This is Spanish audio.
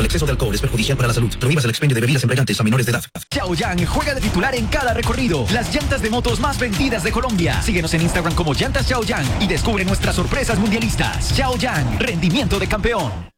exceso de alcohol es perjudicial para la salud. Prohíbas el expendio de bebidas embriagantes a menores de edad. Xiaoyang juega de titular en cada recorrido. Las llantas de motos más vendidas de Colombia. Síguenos en Instagram como Llantas Xiaoyang y descubre nuestras sorpresas mundialistas. Xiaoyang, rendimiento de campeón.